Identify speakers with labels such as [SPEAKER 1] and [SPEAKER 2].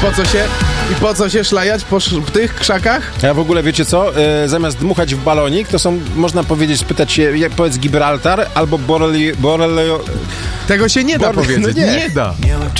[SPEAKER 1] po co się szlajać w tych krzakach?
[SPEAKER 2] A w ogóle wiecie co? Zamiast dmuchać w balonik, to są, można powiedzieć, spytać się, powiedz Gibraltar albo Borelio...
[SPEAKER 1] Tego się nie da powiedzieć.
[SPEAKER 2] No
[SPEAKER 1] nie da.